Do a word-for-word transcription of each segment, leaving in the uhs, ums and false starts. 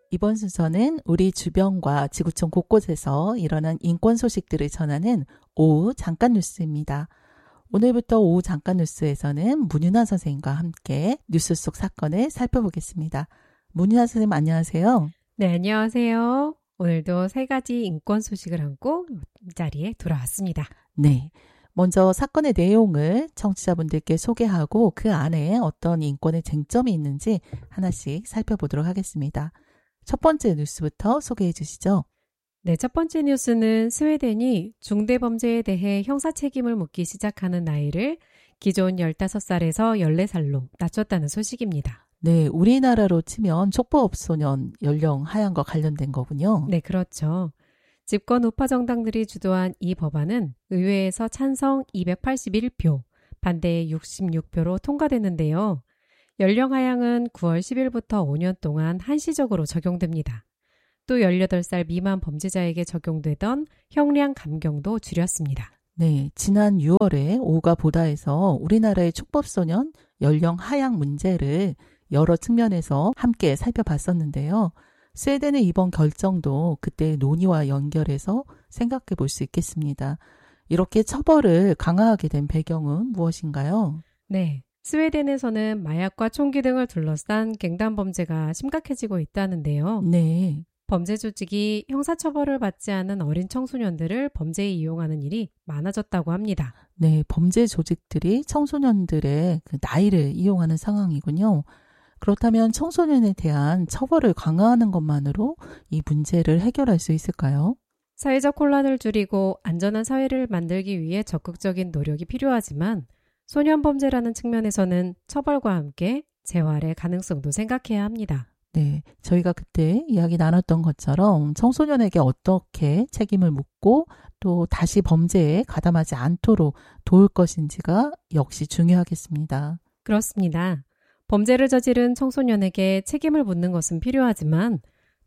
이번 순서는 우리 주변과 지구촌 곳곳에서 일어난 인권 소식들을 전하는 오후 잠깐 뉴스입니다. 오늘부터 오후 잠깐 뉴스에서는 문윤아 선생님과 함께 뉴스 속 사건을 살펴보겠습니다. 문윤아 선생님 안녕하세요. 네, 안녕하세요. 오늘도 세 가지 인권 소식을 안고 이 자리에 돌아왔습니다. 네. 먼저 사건의 내용을 청취자분들께 소개하고 그 안에 어떤 인권의 쟁점이 있는지 하나씩 살펴보도록 하겠습니다. 첫 번째 뉴스부터 소개해 주시죠. 네, 첫 번째 뉴스는 스웨덴이 중대범죄에 대해 형사 책임을 묻기 시작하는 나이를 기존 열다섯 살에서 열네 살로 낮췄다는 소식입니다. 네, 우리나라로 치면 촉법 소년 연령 하향과 관련된 거군요. 네, 그렇죠. 집권 우파 정당들이 주도한 이 법안은 의회에서 찬성 이백팔십일 표, 반대 육십육 표로 통과됐는데요. 연령 하향은 구월 십일부터 오 년 동안 한시적으로 적용됩니다. 또 열여덟 살 미만 범죄자에게 적용되던 형량 감경도 줄였습니다. 네, 지난 유월에 오가 보다에서 우리나라의 촉법소년 연령 하향 문제를 여러 측면에서 함께 살펴봤었는데요. 스웨덴의 이번 결정도 그때의 논의와 연결해서 생각해 볼 수 있겠습니다. 이렇게 처벌을 강화하게 된 배경은 무엇인가요? 네, 스웨덴에서는 마약과 총기 등을 둘러싼 갱단 범죄가 심각해지고 있다는데요. 네. 범죄 조직이 형사처벌을 받지 않은 어린 청소년들을 범죄에 이용하는 일이 많아졌다고 합니다. 네, 범죄 조직들이 청소년들의 그 나이를 이용하는 상황이군요. 그렇다면 청소년에 대한 처벌을 강화하는 것만으로 이 문제를 해결할 수 있을까요? 사회적 혼란을 줄이고 안전한 사회를 만들기 위해 적극적인 노력이 필요하지만 소년 범죄라는 측면에서는 처벌과 함께 재활의 가능성도 생각해야 합니다. 네, 저희가 그때 이야기 나눴던 것처럼 청소년에게 어떻게 책임을 묻고 또 다시 범죄에 가담하지 않도록 도울 것인지가 역시 중요하겠습니다. 그렇습니다. 범죄를 저지른 청소년에게 책임을 묻는 것은 필요하지만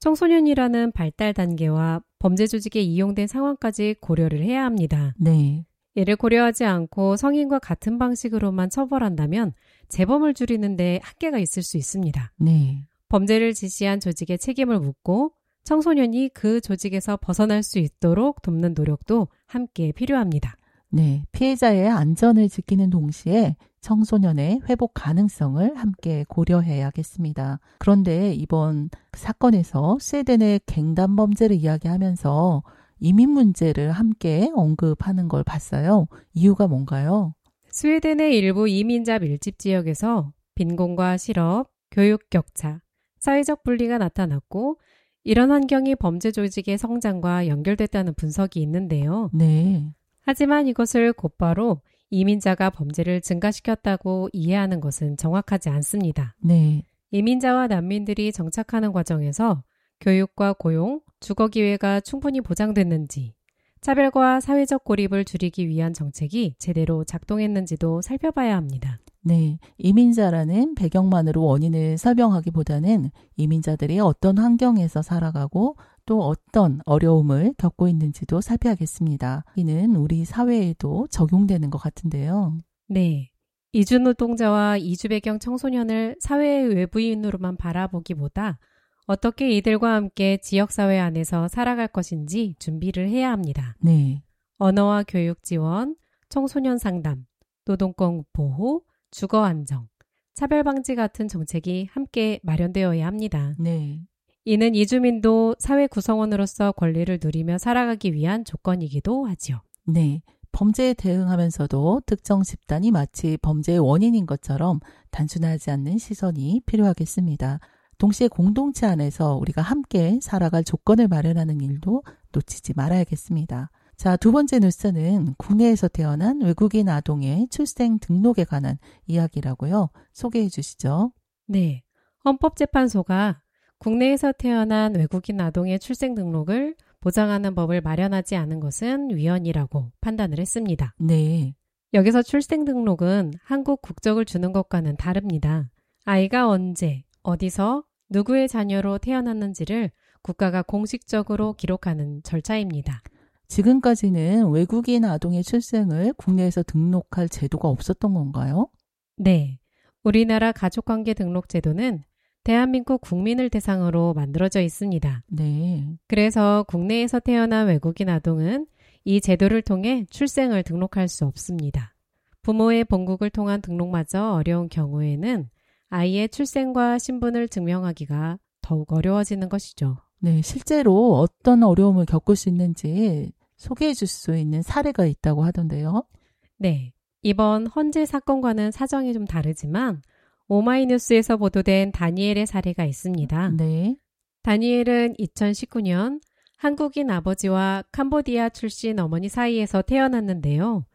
청소년이라는 발달 단계와 범죄 조직에 이용된 상황까지 고려를 해야 합니다. 네. 이를 고려하지 않고 성인과 같은 방식으로만 처벌한다면 재범을 줄이는 데 한계가 있을 수 있습니다. 네. 범죄를 지시한 조직에 책임을 묻고 청소년이 그 조직에서 벗어날 수 있도록 돕는 노력도 함께 필요합니다. 네, 피해자의 안전을 지키는 동시에 청소년의 회복 가능성을 함께 고려해야겠습니다. 그런데 이번 사건에서 스웨덴의 갱단 범죄를 이야기하면서 이민 문제를 함께 언급하는 걸 봤어요. 이유가 뭔가요? 스웨덴의 일부 이민자 밀집 지역에서 빈곤과 실업, 교육 격차, 사회적 분리가 나타났고 이런 환경이 범죄 조직의 성장과 연결됐다는 분석이 있는데요. 네. 하지만 이것을 곧바로 이민자가 범죄를 증가시켰다고 이해하는 것은 정확하지 않습니다. 네. 이민자와 난민들이 정착하는 과정에서 교육과 고용, 주거 기회가 충분히 보장됐는지, 차별과 사회적 고립을 줄이기 위한 정책이 제대로 작동했는지도 살펴봐야 합니다. 네, 이민자라는 배경만으로 원인을 설명하기보다는 이민자들이 어떤 환경에서 살아가고 또 어떤 어려움을 겪고 있는지도 살펴야겠습니다. 이는 우리 사회에도 적용되는 것 같은데요. 네, 이주노동자와 이주 배경 청소년을 사회의 외부인으로만 바라보기보다 어떻게 이들과 함께 지역사회 안에서 살아갈 것인지 준비를 해야 합니다. 네. 언어와 교육 지원, 청소년 상담, 노동권 보호, 주거 안정, 차별 방지 같은 정책이 함께 마련되어야 합니다. 네. 이는 이주민도 사회 구성원으로서 권리를 누리며 살아가기 위한 조건이기도 하지요. 네. 범죄에 대응하면서도 특정 집단이 마치 범죄의 원인인 것처럼 단순하지 않는 시선이 필요하겠습니다. 동시에 공동체 안에서 우리가 함께 살아갈 조건을 마련하는 일도 놓치지 말아야겠습니다. 자, 두 번째 뉴스는 국내에서 태어난 외국인 아동의 출생 등록에 관한 이야기라고요. 소개해 주시죠. 네, 헌법재판소가 국내에서 태어난 외국인 아동의 출생 등록을 보장하는 법을 마련하지 않은 것은 위헌이라고 판단을 했습니다. 네. 여기서 출생 등록은 한국 국적을 주는 것과는 다릅니다. 아이가 언제, 어디서, 누구의 자녀로 태어났는지를 국가가 공식적으로 기록하는 절차입니다. 지금까지는 외국인 아동의 출생을 국내에서 등록할 제도가 없었던 건가요? 네. 우리나라 가족관계 등록 제도는 대한민국 국민을 대상으로 만들어져 있습니다. 네. 그래서 국내에서 태어난 외국인 아동은 이 제도를 통해 출생을 등록할 수 없습니다. 부모의 본국을 통한 등록마저 어려운 경우에는 아이의 출생과 신분을 증명하기가 더욱 어려워지는 것이죠. 네, 실제로 어떤 어려움을 겪을 수 있는지 소개해 줄 수 있는 사례가 있다고 하던데요. 네, 이번 헌재 사건과는 사정이 좀 다르지만 오마이뉴스에서 보도된 다니엘의 사례가 있습니다. 네. 다니엘은 이천십구 년 한국인 아버지와 캄보디아 출신 어머니 사이에서 태어났는데요.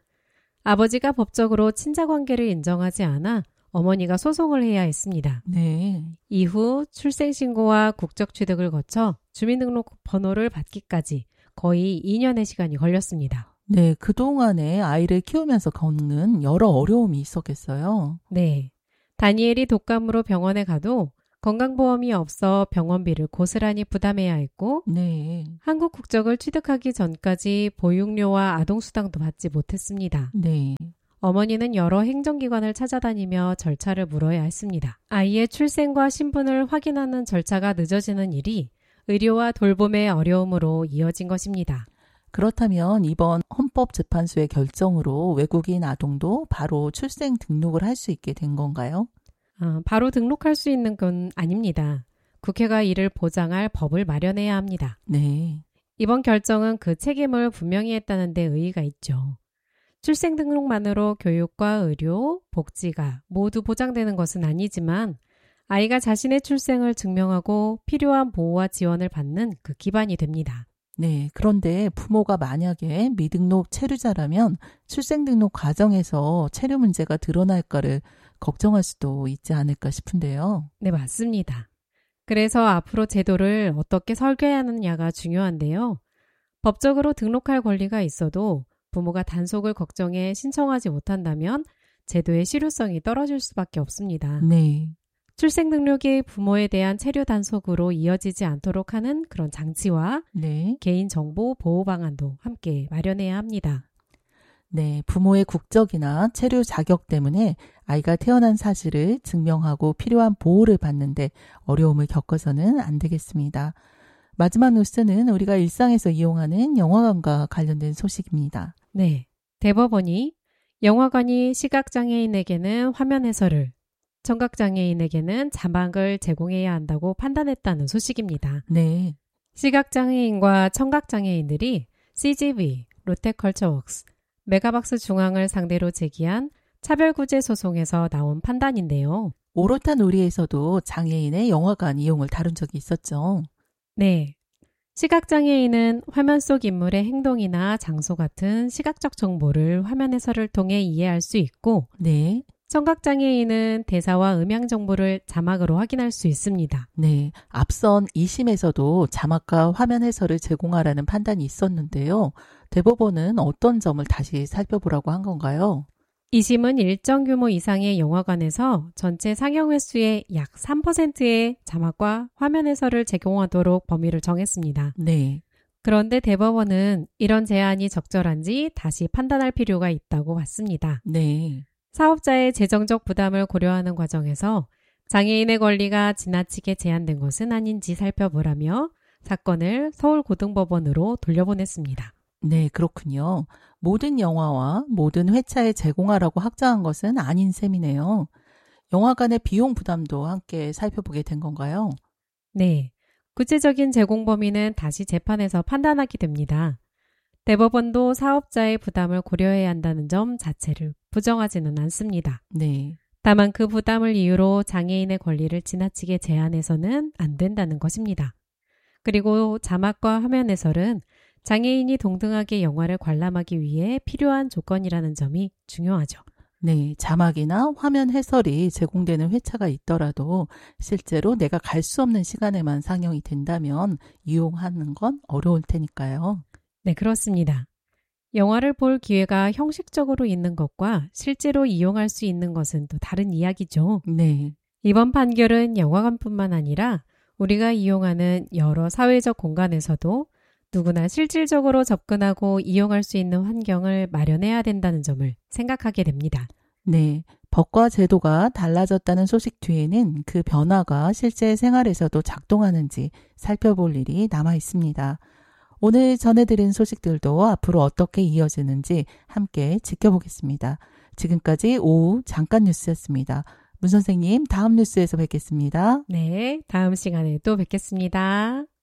아버지가 법적으로 친자관계를 인정하지 않아 어머니가 소송을 해야 했습니다. 네. 이후 출생신고와 국적 취득을 거쳐 주민등록 번호를 받기까지 거의 이 년의 시간이 걸렸습니다. 네, 그동안에 아이를 키우면서 겪는 여러 어려움이 있었겠어요. 네. 다니엘이 독감으로 병원에 가도 건강보험이 없어 병원비를 고스란히 부담해야 했고 네. 한국 국적을 취득하기 전까지 보육료와 아동수당도 받지 못했습니다. 네. 어머니는 여러 행정기관을 찾아다니며 절차를 물어야 했습니다. 아이의 출생과 신분을 확인하는 절차가 늦어지는 일이 의료와 돌봄의 어려움으로 이어진 것입니다. 그렇다면 이번 헌법재판소의 결정으로 외국인 아동도 바로 출생 등록을 할 수 있게 된 건가요? 아, 바로 등록할 수 있는 건 아닙니다. 국회가 이를 보장할 법을 마련해야 합니다. 네. 이번 결정은 그 책임을 분명히 했다는 데 의의가 있죠. 출생 등록만으로 교육과 의료, 복지가 모두 보장되는 것은 아니지만 아이가 자신의 출생을 증명하고 필요한 보호와 지원을 받는 그 기반이 됩니다. 네. 그런데 부모가 만약에 미등록 체류자라면 출생 등록 과정에서 체류 문제가 드러날까를 걱정할 수도 있지 않을까 싶은데요. 네, 맞습니다. 그래서 앞으로 제도를 어떻게 설계해야 하느냐가 중요한데요. 법적으로 등록할 권리가 있어도 부모가 단속을 걱정해 신청하지 못한다면 제도의 실효성이 떨어질 수밖에 없습니다. 네. 출생 등록이 부모에 대한 체류 단속으로 이어지지 않도록 하는 그런 장치와 네. 개인정보 보호 방안도 함께 마련해야 합니다. 네. 부모의 국적이나 체류 자격 때문에 아이가 태어난 사실을 증명하고 필요한 보호를 받는데 어려움을 겪어서는 안 되겠습니다. 마지막 뉴스는 우리가 일상에서 이용하는 영화관과 관련된 소식입니다. 네. 대법원이 영화관이 시각장애인에게는 화면 해설을, 청각장애인에게는 자막을 제공해야 한다고 판단했다는 소식입니다. 네. 시각장애인과 청각장애인들이 씨지비, 롯데컬처웍스, 메가박스 중앙을 상대로 제기한 차별구제 소송에서 나온 판단인데요. 오롯한 놀이에서도 장애인의 영화관 이용을 다룬 적이 있었죠. 네. 시각장애인은 화면 속 인물의 행동이나 장소 같은 시각적 정보를 화면 해설을 통해 이해할 수 있고, 네. 청각장애인은 대사와 음향 정보를 자막으로 확인할 수 있습니다. 네. 앞선 이 심에서도 자막과 화면 해설을 제공하라는 판단이 있었는데요. 대법원은 어떤 점을 다시 살펴보라고 한 건가요? 이 심은 일정 규모 이상의 영화관에서 전체 상영 횟수의 약 삼 퍼센트의 자막과 화면 해설을 제공하도록 범위를 정했습니다. 네. 그런데 대법원은 이런 제한이 적절한지 다시 판단할 필요가 있다고 봤습니다. 네. 사업자의 재정적 부담을 고려하는 과정에서 장애인의 권리가 지나치게 제한된 것은 아닌지 살펴보라며 사건을 서울고등법원으로 돌려보냈습니다. 네, 그렇군요. 모든 영화와 모든 회차에 제공하라고 확정한 것은 아닌 셈이네요. 영화관의 비용 부담도 함께 살펴보게 된 건가요? 네, 구체적인 제공 범위는 다시 재판에서 판단하게 됩니다. 대법원도 사업자의 부담을 고려해야 한다는 점 자체를 부정하지는 않습니다. 네. 다만 그 부담을 이유로 장애인의 권리를 지나치게 제한해서는 안 된다는 것입니다. 그리고 자막과 화면 해설은 장애인이 동등하게 영화를 관람하기 위해 필요한 조건이라는 점이 중요하죠. 네, 자막이나 화면 해설이 제공되는 회차가 있더라도 실제로 내가 갈 수 없는 시간에만 상영이 된다면 이용하는 건 어려울 테니까요. 네, 그렇습니다. 영화를 볼 기회가 형식적으로 있는 것과 실제로 이용할 수 있는 것은 또 다른 이야기죠. 네. 이번 판결은 영화관뿐만 아니라 우리가 이용하는 여러 사회적 공간에서도 누구나 실질적으로 접근하고 이용할 수 있는 환경을 마련해야 된다는 점을 생각하게 됩니다. 네. 법과 제도가 달라졌다는 소식 뒤에는 그 변화가 실제 생활에서도 작동하는지 살펴볼 일이 남아 있습니다. 오늘 전해드린 소식들도 앞으로 어떻게 이어지는지 함께 지켜보겠습니다. 지금까지 오후 잠깐 뉴스였습니다. 문 선생님, 다음 뉴스에서 뵙겠습니다. 네, 다음 시간에 또 뵙겠습니다.